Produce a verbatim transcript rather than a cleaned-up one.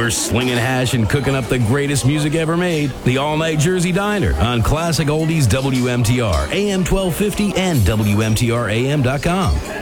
We're slinging hash and cooking up the greatest music ever made. The All Night Jersey Diner on Classic Oldies W M T R, A M twelve fifty and W M T R A M dot com.